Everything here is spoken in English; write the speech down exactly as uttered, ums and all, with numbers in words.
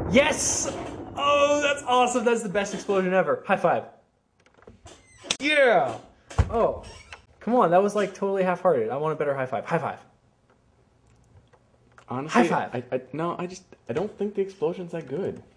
Yes! Oh, that's awesome. That's the best explosion ever. High five. Yeah! Oh. Come on, that was like totally half-hearted. I want a better high five. High five. Honestly, High five. I, I, no, I just, I don't think the explosion's that good.